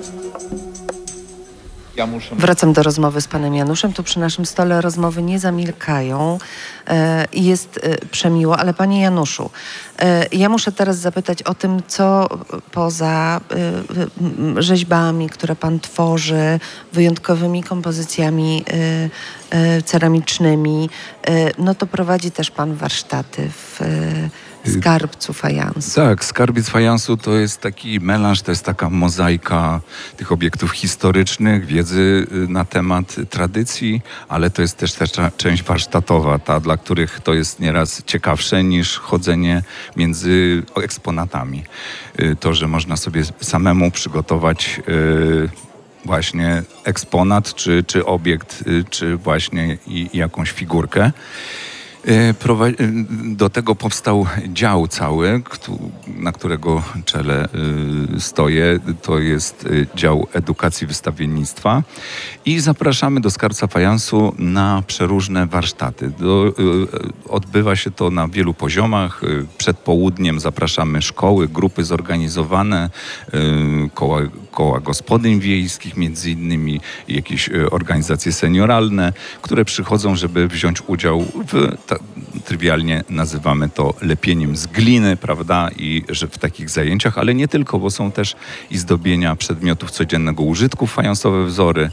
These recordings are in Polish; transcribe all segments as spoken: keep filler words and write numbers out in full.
Ja muszę... Wracam do rozmowy z panem Januszem. Tu przy naszym stole rozmowy nie zamilkają i e, jest e, przemiło. Ale panie Januszu, e, ja muszę teraz zapytać o tym, co poza e, rzeźbami, które pan tworzy, wyjątkowymi kompozycjami e, e, ceramicznymi, e, no to prowadzi też pan warsztaty w e, skarbcu fajansu. Tak, skarbiec fajansu to jest taki melanż, to jest taka mozaika tych obiektów historycznych, wiedzy na temat tradycji, ale to jest też, też część warsztatowa, ta, dla których to jest nieraz ciekawsze niż chodzenie między eksponatami. To, że można sobie samemu przygotować właśnie eksponat, czy, czy obiekt, czy właśnie i, jakąś figurkę. Do tego powstał dział cały, na którego czele stoję. To jest dział edukacji wystawiennictwa i zapraszamy do Skarbca Fajansu na przeróżne warsztaty. Do, odbywa się to na wielu poziomach. Przed południem zapraszamy szkoły, grupy zorganizowane, koła, koła gospodyń wiejskich, między innymi jakieś organizacje senioralne, które przychodzą, żeby wziąć udział w ta, trywialnie nazywamy to lepieniem z gliny, prawda, i że w takich zajęciach, ale nie tylko, bo są też i zdobienia przedmiotów codziennego użytku, fajansowe wzory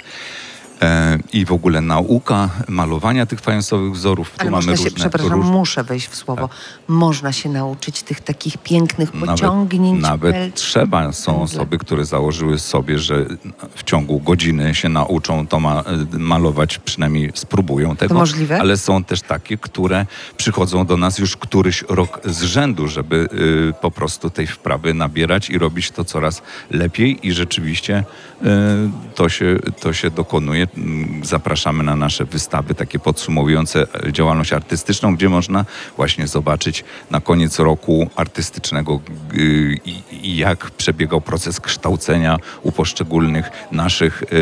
e, i w ogóle nauka malowania tych fajansowych wzorów. Ale tu można mamy się, różne, przepraszam, róż... muszę wejść w słowo. Tak. Można się nauczyć tych takich pięknych Nawet, pociągnięć. nawet pel... trzeba. Są pędzle. osoby, które założyły sobie, że w ciągu godziny się nauczą to ma, malować, przynajmniej spróbują tego. To możliwe? Ale są też takie, które przychodzą do nas już któryś rok z rzędu, żeby y, po prostu tej wprawy nabierać i robić to coraz lepiej i rzeczywiście y, to, się, to się dokonuje. Zapraszamy na nasze wystawy takie podsumowujące działalność artystyczną, gdzie można właśnie zobaczyć na koniec roku artystycznego y, i jak przebiegał proces kształcenia u poszczególnych naszych y,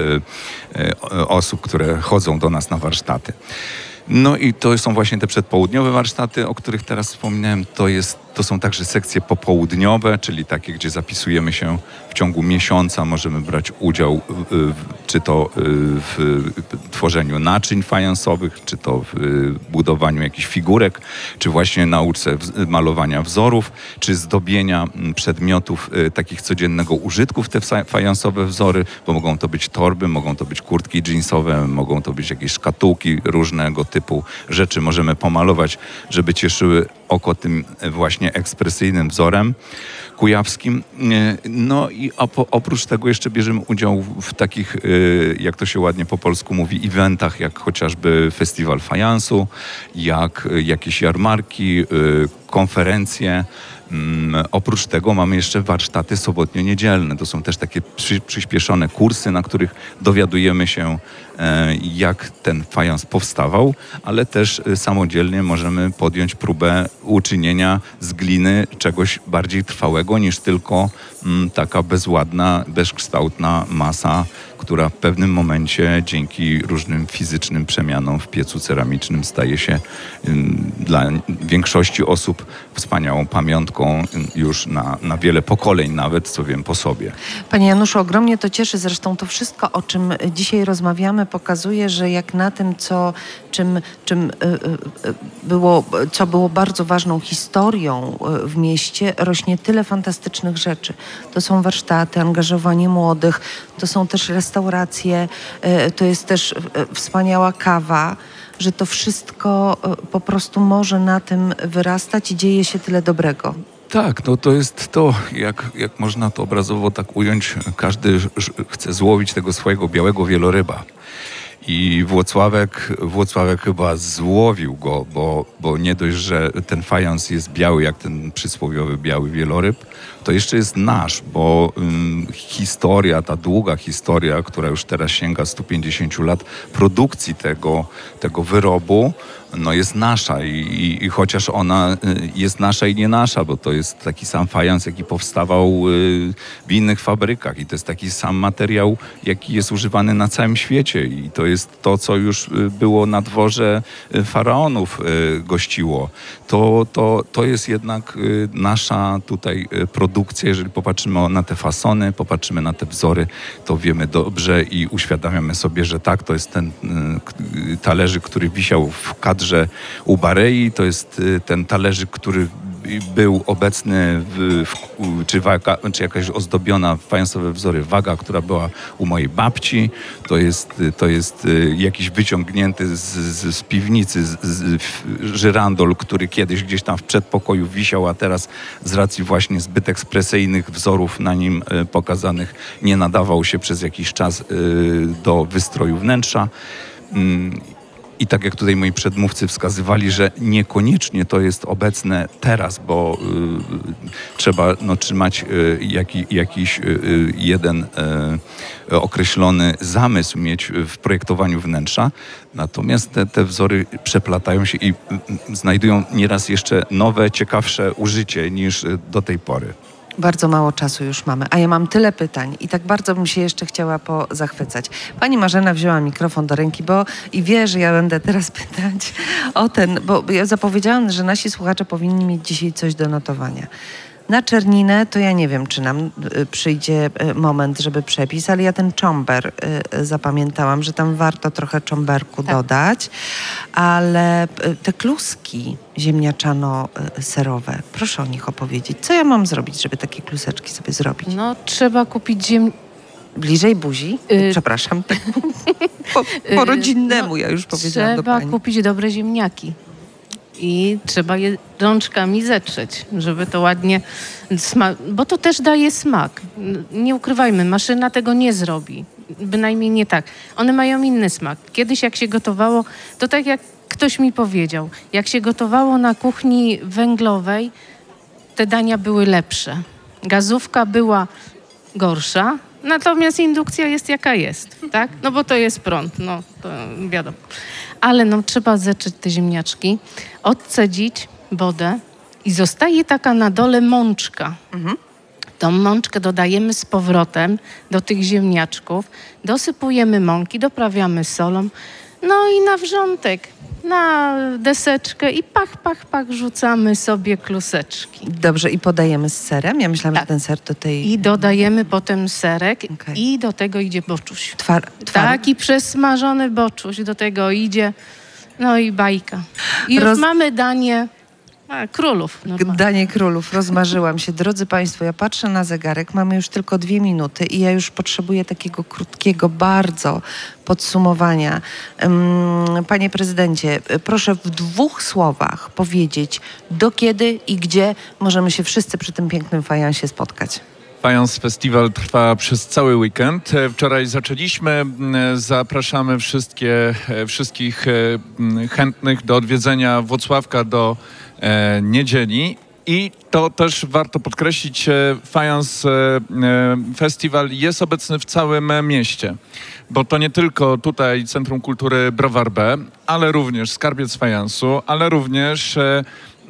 y, y, osób, które chodzą do nas na warsztaty. No i to są właśnie te przedpołudniowe warsztaty, o których teraz wspominałem. To, jest, to są także sekcje popołudniowe, czyli takie, gdzie zapisujemy się w ciągu miesiąca. Możemy brać udział w, w, czy to w tworzeniu naczyń fajansowych, czy to w budowaniu jakichś figurek, czy właśnie nauce malowania wzorów, czy zdobienia przedmiotów takich codziennego użytku w te fajansowe wzory, bo mogą to być torby, mogą to być kurtki dżinsowe, mogą to być jakieś szkatułki różnego typu rzeczy możemy pomalować, żeby cieszyły oko tym właśnie ekspresyjnym wzorem kujawskim. No i oprócz tego jeszcze bierzemy udział w takich, jak to się ładnie po polsku mówi, eventach, jak chociażby Festiwal Fajansu, jak jakieś jarmarki, konferencje. Um, oprócz tego mamy jeszcze warsztaty sobotnio-niedzielne. To są też takie przy, przyspieszone kursy, na których dowiadujemy się, e, jak ten fajans powstawał, ale też e, samodzielnie możemy podjąć próbę uczynienia z gliny czegoś bardziej trwałego niż tylko m, taka bezładna, bezkształtna masa, która w pewnym momencie dzięki różnym fizycznym przemianom w piecu ceramicznym staje się um, dla większości osób wspaniałą pamiątką już na, na wiele pokoleń nawet, co wiem po sobie. Panie Januszu, ogromnie to cieszy. Zresztą to wszystko, o czym dzisiaj rozmawiamy, pokazuje, że jak na tym, co, czym, czym było, co było bardzo ważną historią w mieście, rośnie tyle fantastycznych rzeczy. To są warsztaty, angażowanie młodych, to są też restauracje, to jest też wspaniała kawa, że to wszystko po prostu może na tym wyrastać i dzieje się tyle dobrego. Tak, no to jest to, jak, jak można to obrazowo tak ująć, każdy chce złowić tego swojego białego wieloryba. I Włocławek, Włocławek chyba złowił go, bo, bo nie dość, że ten fajans jest biały, jak ten przysłowiowy biały wieloryb, to jeszcze jest nasz, bo um, historia, ta długa historia, która już teraz sięga stu pięćdziesięciu lat produkcji tego, tego wyrobu, no jest nasza I, i, i chociaż ona jest nasza i nie nasza, bo to jest taki sam fajans, jaki powstawał w innych fabrykach i to jest taki sam materiał, jaki jest używany na całym świecie i to jest to, co już y, było na dworze y, faraonów y, gościło. To, to, to jest jednak y, nasza tutaj y, produkcja. Jeżeli popatrzymy na te fasony, popatrzymy na te wzory, to wiemy dobrze i uświadamiamy sobie, że tak, to jest ten y, talerzyk, który wisiał w kadrze u Barei, to jest y, ten talerzyk, który był obecny, w, w, czy, waga, czy jakaś ozdobiona fajansowe wzory waga, która była u mojej babci. To jest, to jest jakiś wyciągnięty z, z, z piwnicy z, z, żyrandol, który kiedyś gdzieś tam w przedpokoju wisiał, a teraz z racji właśnie zbyt ekspresyjnych wzorów na nim pokazanych nie nadawał się przez jakiś czas do wystroju wnętrza. I tak jak tutaj moi przedmówcy wskazywali, że niekoniecznie to jest obecne teraz, bo y, trzeba no, trzymać y, jaki, jakiś y, jeden y, określony zamysł mieć w projektowaniu wnętrza. Natomiast te, te wzory przeplatają się i y, znajdują nieraz jeszcze nowe, ciekawsze użycie niż do tej pory. Bardzo mało czasu już mamy, a ja mam tyle pytań i tak bardzo bym się jeszcze chciała pozachwycać. Pani Marzena wzięła mikrofon do ręki, bo i wie, że ja będę teraz pytać o ten, bo ja zapowiedziałam, że nasi słuchacze powinni mieć dzisiaj coś do notowania. Na Czerninę to ja nie wiem, czy nam y, przyjdzie y, moment, żeby przepis, ale ja ten czomber y, zapamiętałam, że tam warto trochę czomberku Tak. dodać, ale y, te kluski ziemniaczano-serowe, proszę o nich opowiedzieć. Co ja mam zrobić, żeby takie kluseczki sobie zrobić? No, trzeba kupić ziem... Bliżej buzi? Y- Przepraszam, tak po, po Y, rodzinnemu no, ja już powiedziałam do Trzeba pani. kupić dobre ziemniaki. I trzeba je rączkami zetrzeć, żeby to ładnie smak, bo to też daje smak. Nie ukrywajmy, maszyna tego nie zrobi. Bynajmniej nie tak. One mają inny smak. Kiedyś jak się gotowało, to tak jak ktoś mi powiedział, jak się gotowało na kuchni węglowej, te dania były lepsze. Gazówka była gorsza, natomiast indukcja jest jaka jest, tak? No bo to jest prąd, no to wiadomo. Ale no trzeba zetrzeć te ziemniaczki, odcedzić wodę i zostaje taka na dole mączka. Mhm. Tą mączkę dodajemy z powrotem do tych ziemniaczków, dosypujemy mąki, doprawiamy solą, no i na wrzątek, na deseczkę i pach, pach, pach rzucamy sobie kluseczki. Dobrze, i podajemy z serem? Ja myślałam, Tak. że ten ser do tej... I dodajemy potem serek Okej. i do tego idzie boczuś. Twar, twar... Taki przesmażony boczuś do tego idzie, no i bajka. I już Roz- mamy danie a, królów. normalnie. Danie królów, rozmarzyłam się. Drodzy Państwo, ja patrzę na zegarek, mamy już tylko dwie minuty i ja już potrzebuję takiego krótkiego, bardzo podsumowania. Ym, Panie prezydencie, proszę w dwóch słowach powiedzieć, do kiedy i gdzie możemy się wszyscy przy tym pięknym fajansie spotkać. Fajans Festiwal trwa przez cały weekend. E, Wczoraj zaczęliśmy. E, Zapraszamy wszystkie, e, wszystkich e, m, chętnych do odwiedzenia Włocławka do e, niedzieli. I to też warto podkreślić, e, Fajans e, e, Festiwal jest obecny w całym e, mieście. Bo to nie tylko tutaj Centrum Kultury Browar B, ale również Skarbiec Fajansu, ale również e,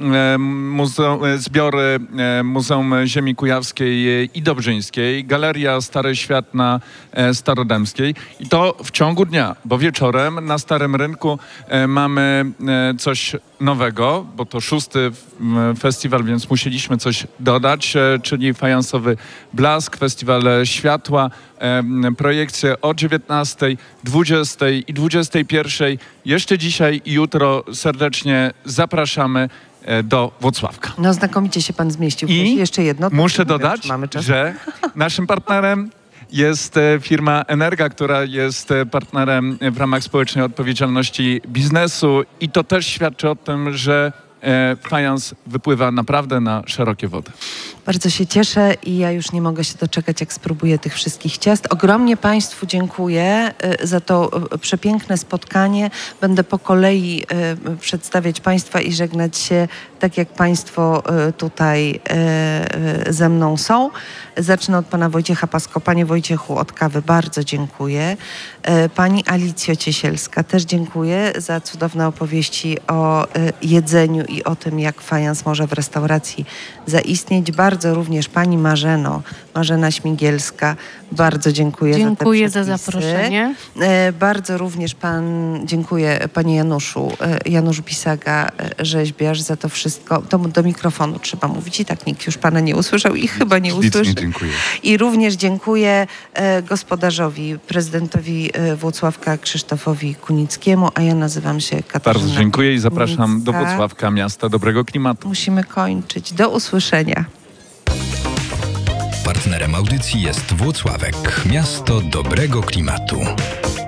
Muzeum, zbiory Muzeum Ziemi Kujawskiej i Dobrzyńskiej, Galeria Stary Świat na Starodębskiej i to w ciągu dnia, bo wieczorem na Starym Rynku mamy coś nowego, bo to szósty festiwal, więc musieliśmy coś dodać, czyli fajansowy blask, festiwal światła, projekcje o dziewiętnastej, dwudziestej i dwudziestej pierwszej. Jeszcze dzisiaj i jutro serdecznie zapraszamy do Włocławka. No znakomicie się pan zmieścił. I jeszcze jedno. to muszę nie wiem, dodać, czy mamy czas. że naszym partnerem jest e, firma Energa, która jest e, partnerem w ramach społecznej odpowiedzialności biznesu i to też świadczy o tym, że e, fajans wypływa naprawdę na szerokie wody. Bardzo się cieszę i ja już nie mogę się doczekać, jak spróbuję tych wszystkich ciast. Ogromnie Państwu dziękuję y, za to y, przepiękne spotkanie. Będę po kolei y, przedstawiać Państwa i żegnać się tak, jak Państwo y, tutaj y, y, ze mną są. Zacznę od pana Wojciecha Pasko. Panie Wojciechu, od kawy bardzo dziękuję. E, Pani Alicjo Ciesielska, też dziękuję za cudowne opowieści o e, jedzeniu i o tym, jak fajans może w restauracji zaistnieć. Bardzo również pani Marzeno, Marzena Śmigielska, bardzo dziękuję, Dziękuję za te za przepisy. zaproszenie. E, Bardzo również pan, dziękuję panie Januszu, e, Janusz Bisaga, e, rzeźbiarz, za to wszystko. To do mikrofonu trzeba mówić i tak nikt już pana nie usłyszał i chyba nie Ślicznie usłyszy. dziękuję. I również dziękuję e, gospodarzowi, prezydentowi e, Włocławka Krzysztofowi Kunickiemu, a ja nazywam się Katarzyna. Bardzo dziękuję i zapraszam do Kunicka. Włocławka, miasta dobrego klimatu. Musimy kończyć. Do usłyszenia. Partnerem audycji jest Włocławek, miasto dobrego klimatu.